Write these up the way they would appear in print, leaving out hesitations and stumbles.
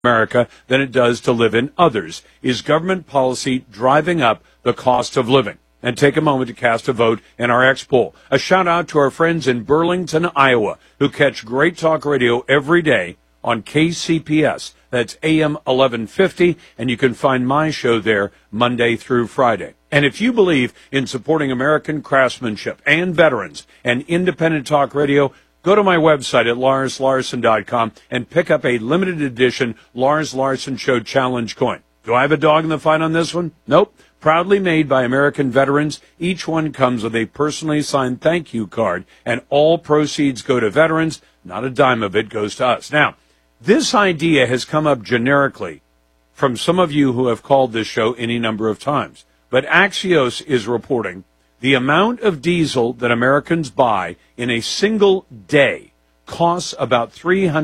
America than it does to live in others. Is government policy driving up the cost of living? And take a moment to cast a vote in our X poll. A shout out to our friends in Burlington, Iowa, who catch Great Talk Radio every day on KCPS. That's AM 1150, and you can find my show there Monday through Friday. And if you believe in supporting American craftsmanship and veterans and independent talk radio, go to my website at LarsLarson.com and pick up a limited edition Lars Larson Show Challenge coin. Do I have a dog in the fight on this one? Nope. Proudly made by American veterans, each one comes with a personally signed thank you card, and all proceeds go to veterans. Not a dime of it goes to us. Now, this idea has come up generically from some of you who have called this show any number of times. But Axios is reporting the amount of diesel that Americans buy in a single day costs about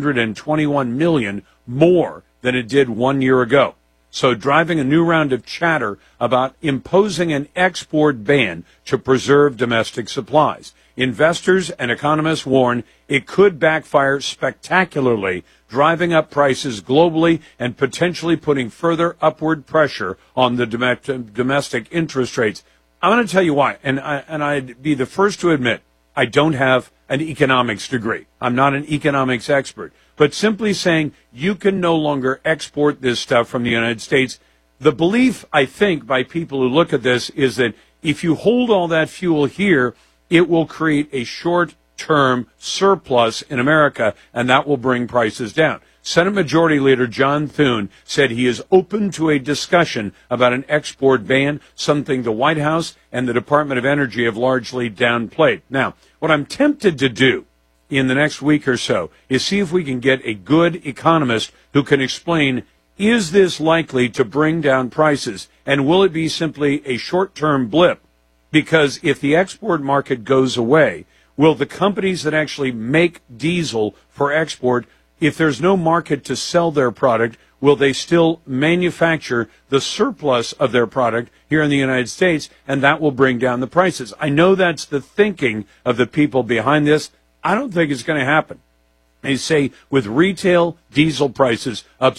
$321 million more than it did 1 year ago. So driving a new round of chatter about imposing an export ban to preserve domestic supplies. Investors and economists warn it could backfire spectacularly, driving up prices globally and potentially putting further upward pressure on the domestic interest rates. I'm going to tell you why, and I'd be the first to admit I don't have an economics degree. I'm not an economics expert. But simply saying you can no longer export this stuff from the United States, the belief, I think, by people who look at this is that if you hold all that fuel here, it will create a short-term surplus in America, and that will bring prices down. Senate Majority Leader John Thune said he is open to a discussion about an export ban, something the White House and the Department of Energy have largely downplayed. Now, what I'm tempted to do in the next week or so is see if we can get a good economist who can explain, is this likely to bring down prices, and will it be simply a short-term blip? Because if the export market goes away, will the companies that actually make diesel for export, if there's no market to sell their product, will they still manufacture the surplus of their product here in the United States, and that will bring down the prices? I know that's the thinking of the people behind this. I don't think it's going to happen. They say with retail diesel prices up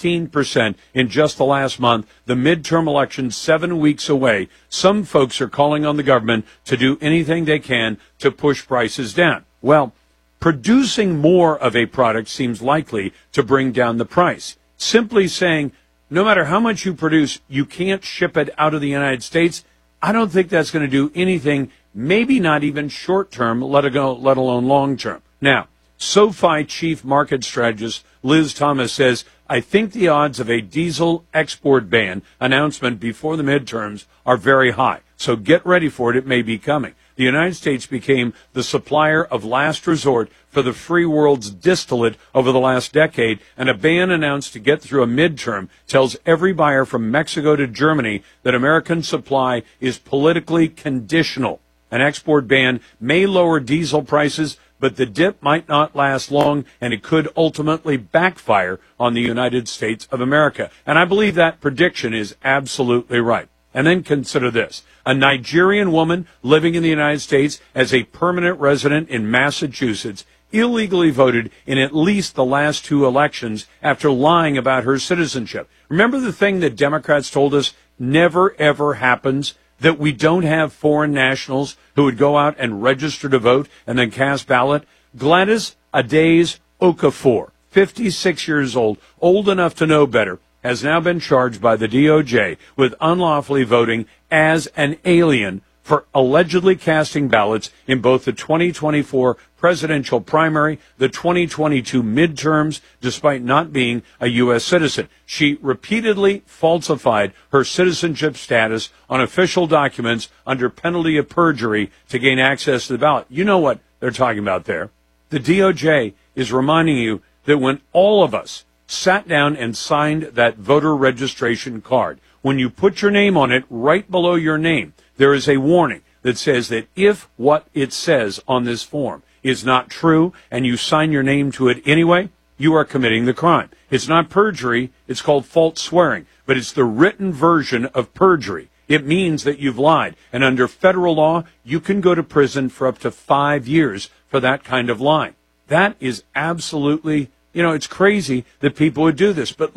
16% in just the last month, the midterm election 7 weeks away, some folks are calling on the government to do anything they can to push prices down. Well, producing more of a product seems likely to bring down the price. Simply saying, no matter how much you produce, you can't ship it out of the United States, I don't think that's going to do anything, maybe not even short-term, let alone long-term. Now, SoFi chief market strategist Liz Thomas says, I think the odds of a diesel export ban announcement before the midterms are very high. So get ready for it. It may be coming. The United States became the supplier of last resort for the free world's distillate over the last decade, and a ban announced to get through a midterm tells every buyer from Mexico to Germany that American supply is politically conditional. An export ban may lower diesel prices, but the dip might not last long, and it could ultimately backfire on the United States of America. And I believe that prediction is absolutely right. And then consider this. A Nigerian woman living in the United States as a permanent resident in Massachusetts illegally voted in at least the last 2 elections after lying about her citizenship. Remember the thing that Democrats told us never, ever happens? That we don't have foreign nationals who would go out and register to vote and then cast ballot? Gladys Adays Okafor, 56 years old enough to know better, has now been charged by the DOJ with unlawfully voting as an alien for allegedly casting ballots in both the 2024 presidential primary, the 2022 midterms, despite not being a U.S. citizen. She repeatedly falsified her citizenship status on official documents under penalty of perjury to gain access to the ballot. You know what they're talking about there. The DOJ is reminding you that when all of us sat down and signed that voter registration card, when you put your name on it, right below your name, there is a warning that says that if what it says on this form is not true and you sign your name to it anyway, you are committing the crime. It's not perjury. It's called false swearing, but it's the written version of perjury. It means that you've lied. And under federal law, you can go to prison for up to 5 years for that kind of lying. That is absolutely it's crazy that people would do this. But